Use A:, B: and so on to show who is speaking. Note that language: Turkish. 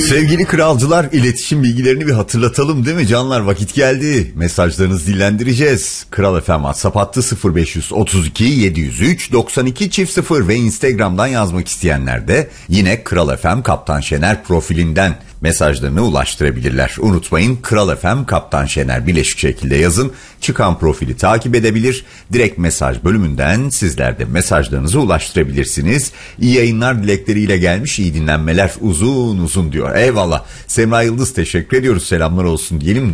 A: Sevgili kralcılar, iletişim bilgilerini bir hatırlatalım değil mi canlar? Vakit geldi. Mesajlarınızı dillendireceğiz. Kral FM WhatsApp hattı 0532 703 92 0 ve Instagram'dan yazmak isteyenler de yine Kral FM Kaptan Şener profilinden mesajlarını ulaştırabilirler. Unutmayın, Kral FM Kaptan Şener bileşik şekilde yazın. Çıkan profili takip edebilir. Direkt mesaj bölümünden sizler de mesajlarınızı ulaştırabilirsiniz. İyi yayınlar dilekleriyle gelmiş, iyi dinlenmeler, uzun uzun diyor. Eyvallah. Semra Yıldız, teşekkür ediyoruz. Selamlar olsun diyelim.